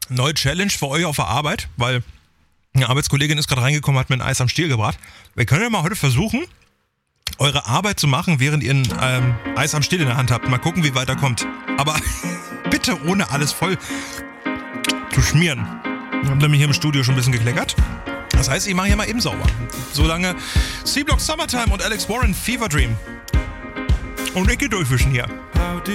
Neue Challenge für euch auf der Arbeit, weil eine Arbeitskollegin ist gerade reingekommen, hat mir ein Eis am Stiel gebracht. Wir können ja mal heute versuchen, eure Arbeit zu machen, während ihr ein Eis am Stiel in der Hand habt. Mal gucken, wie weit er kommt. Aber bitte ohne alles voll zu schmieren. Wir haben nämlich hier im Studio schon ein bisschen gekleckert. Das heißt, ich mache hier mal eben sauber. Solange C-Block Summertime und Alex Warren Fever Dream. Und ich gehe durchwischen hier.